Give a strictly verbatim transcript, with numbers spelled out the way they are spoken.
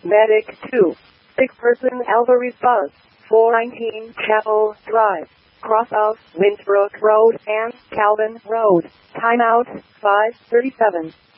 Medic two. Six-person Alvarez bus. four nineteen Chapel Drive. Cross of Windsbrook Road and Calvin Road. Timeout five thirty-seven.